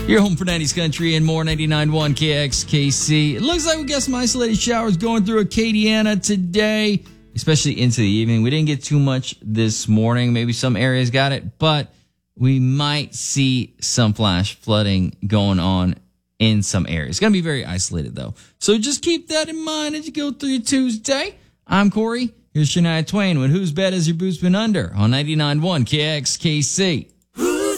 Your home for 90s country and more, 99.1 KXKC. It looks like we got some isolated showers going through Acadiana today, especially into the evening. We didn't get too much this morning. Maybe some areas got it, but we might see some flash flooding going on in some areas. It's going to be very isolated, though. So just keep that in mind as you go through your Tuesday. I'm Corey. Here's Shania Twain with Whose Bed Has Your Boots Been Under on 99.1 KXKC.